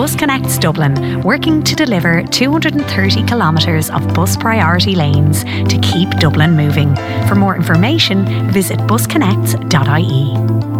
Bus Connects Dublin, working to deliver 230 kilometres of bus priority lanes to keep Dublin moving. For more information, visit busconnects.ie.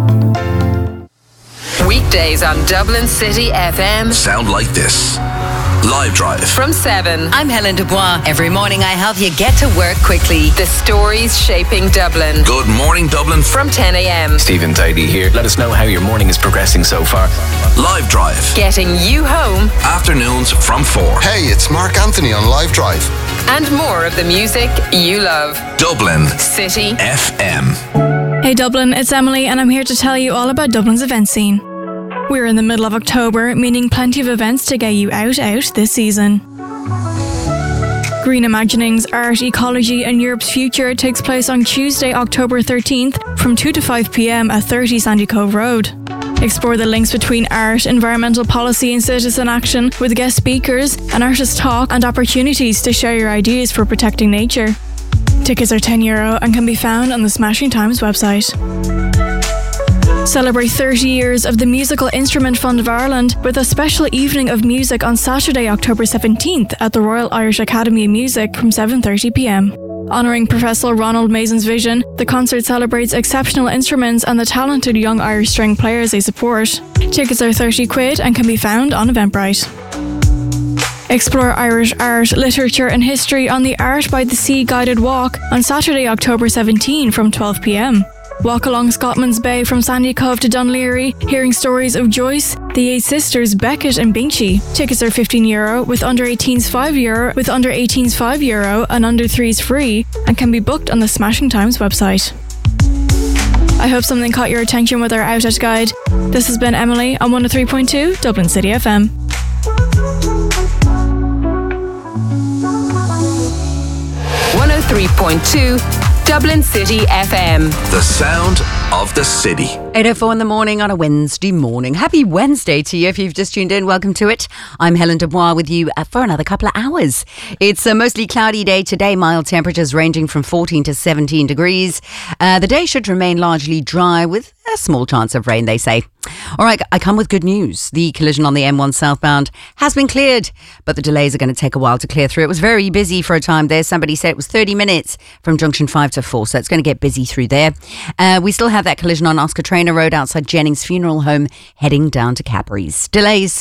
Weekdays on Dublin City FM sound like this. Live Drive from 7. I'm Helen Dubois. Every morning I help you get to work quickly. The stories shaping Dublin. Good morning, Dublin. From 10 a.m. Stephen Tidy here. Let us know how your morning is progressing so far. Live Drive. Getting you home. Afternoons from 4. Hey, it's Mark Anthony on Live Drive. And more of the music you love. Dublin City FM. Hey Dublin, it's Emily and I'm here to tell you all about Dublin's event scene. We're in the middle of October, meaning plenty of events to get you out this season. Green Imaginings, Art, Ecology and Europe's Future takes place on Tuesday, October 13th from 2 to 5 p.m. at 30 Sandy Cove Road. Explore the links between art, environmental policy and citizen action with guest speakers, an artist talk and opportunities to share your ideas for protecting nature. Tickets are €10 and can be found on the Smashing Times website. Celebrate 30 years of the Musical Instrument Fund of Ireland with a special evening of music on Saturday, October 17th at the Royal Irish Academy of Music from 7:30 p.m. Honouring Professor Ronald Mason's vision, the concert celebrates exceptional instruments and the talented young Irish string players they support. Tickets are £30 and can be found on Eventbrite. Explore Irish art, literature and history on the Art by the Sea guided walk on Saturday, October 17 from 12 p.m. Walk along Scotland's Bay from Sandy Cove to Dunleary, hearing stories of Joyce, the 8 sisters Beckett and Binchie. Tickets are €15, with under 18s €5, with under 18s €5 and under 3s free, and can be booked on the Smashing Times website. I hope something caught your attention with our Out guide. This has been Emily on 103.2 Dublin City FM. Dublin City FM. The sound of the city. 8:04 in the morning on a Wednesday morning. Happy Wednesday to you if you've just tuned in. Welcome to it. I'm Helen Dubois with you for another couple of hours. It's a mostly cloudy day today. Mild temperatures ranging from 14 to 17 degrees. The day should remain largely dry with a small chance of rain, they say. All right, I come with good news. The collision on the M1 southbound has been cleared, but the delays are going to take a while to clear through. It was very busy for a time there. Somebody said it was 30 minutes from junction 5 to 4, so it's going to get busy through there. We still have that collision on Oscar Traynor Road outside Jennings Funeral Home heading down to Cadbury's. Delays.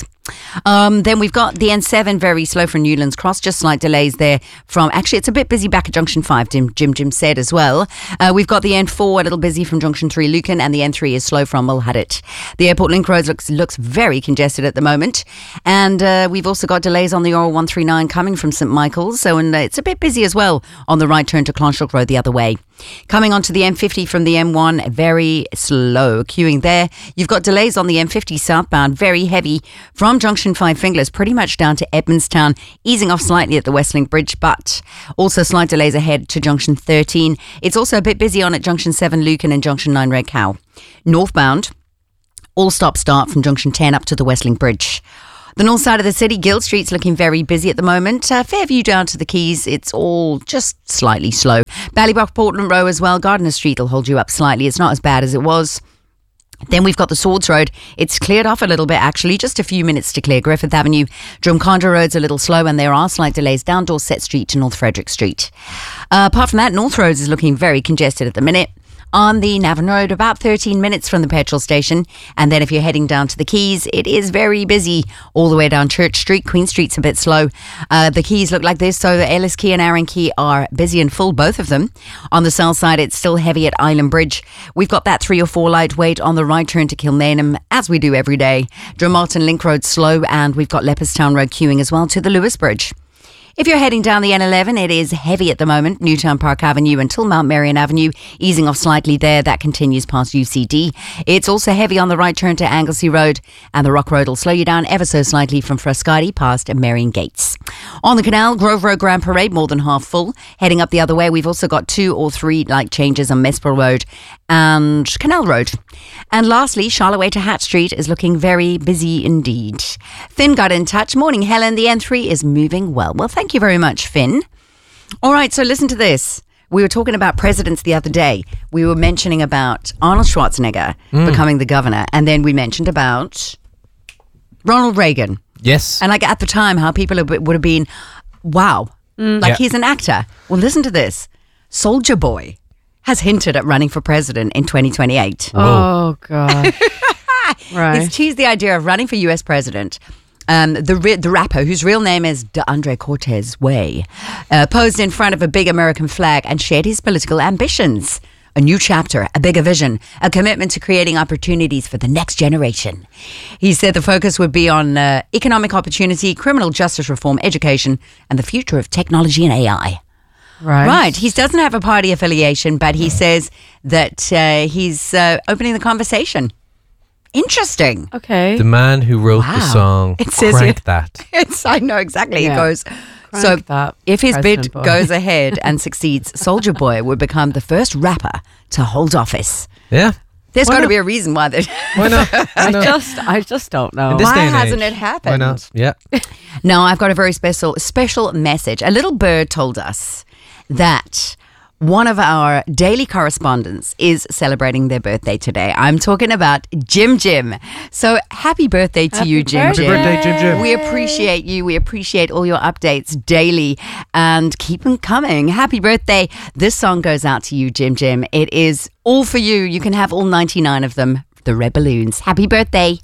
Then we've got the N7 very slow from Newlands Cross, just slight delays there from, actually it's a bit busy back at junction 5, Jim said as well. We've got the N4 a little busy from junction 3 Lucan, and the N3 is slow from Mulhadit. The Airport Link Road looks very congested at the moment, and we've also got delays on the R139 coming from St Michael's, so it's a bit busy as well on the right turn to Clonshook Road the other way. Coming onto the M50 from the M1, very slow queuing there. You've got delays on the M50 southbound, very heavy from junction 5 Finglas, pretty much down to Edmondstown, easing off slightly at the Westlink Bridge, but also slight delays ahead to junction 13. It's also a bit busy on at junction 7 Lucan and junction 9 Red Cow. Northbound, all stop-start from junction 10 up to the Westlink Bridge. The north side of the city, Guild Street's looking very busy at the moment. Fairview down to the Quays, it's all just slightly slow. Ballybough, Portland Row as well. Gardiner Street will hold you up slightly. It's not as bad as it was. Then we've got the Swords Road. It's cleared off a little bit, actually. Just a few minutes to clear. Griffith Avenue, Drumcondra Road's a little slow, and there are slight delays down Dorset Street to North Frederick Street. Apart from that, North Roads is looking very congested at the minute. On the Navan Road, about 13 minutes from the petrol station. And then if you're heading down to the Quays, it is very busy all the way down Church Street. Queen Street's a bit slow. The Quays look like this. So the Ellis Quay and Arran Quay are busy and full, both of them. On the south side, it's still heavy at Island Bridge. We've got that 3 or 4 lightweight on the right turn to Kilmainham, as we do every day. Drumarton Link Road slow, and we've got Leopardstown Road queuing as well to the Lewis Bridge. If you're heading down the N11, it is heavy at the moment. Newtown Park Avenue until Mount Marion Avenue, easing off slightly there. That continues past UCD. It's also heavy on the right turn to Anglesey Road, and the Rock Road will slow you down ever so slightly from Frascati past Marion Gates. On the canal, Grove Road Grand Parade more than half full. Heading up the other way, we've also got 2 or 3 light changes on Mespel Road and Canal Road. And lastly, Charlotte to Hatch Street is looking very busy indeed. Finn got in touch. Morning, Helen. The N3 is moving well. Well, thank you very much, Finn. All right, so listen to this. We were talking about presidents the other day. We were mentioning about Arnold Schwarzenegger becoming the governor, and then we mentioned about Ronald Reagan Yes. And like at the time, how people would have been, wow, he's an actor. Well, listen to this. Soldier Boy has hinted at running for president in 2028. Oh, God. Right. He's teased the idea of running for US president. The rapper, whose real name is DeAndre Cortez Way, posed in front of a big American flag and shared his political ambitions. A new chapter, a bigger vision, a commitment to creating opportunities for the next generation. He said the focus would be on economic opportunity, criminal justice reform, education, and the future of technology and AI. Right. He doesn't have a party affiliation, but he says that he's opening the conversation. Interesting. Okay. The man who wrote the song, It says Crank here- That. I know exactly. Yeah. He goes, Crank that, if his bid President Boy. goes ahead and succeeds, Soldier Boy would become the first rapper to hold office. Yeah. There's Why got to not? be a reason why that. Why not? Why not? I just don't know. In this Why day and hasn't age, it happened? Why not? Yeah. No, I've got a very special message. A little bird told us that one of our daily correspondents is celebrating their birthday today. I'm talking about Jim Jim. So happy birthday to you, Jim Happy Jim. birthday, Jim Jim. We appreciate you. We appreciate all your updates daily and keep them coming. Happy birthday. This song goes out to you, Jim Jim. It is all for you. You can have all 99 of them. The Red Balloons. Happy birthday.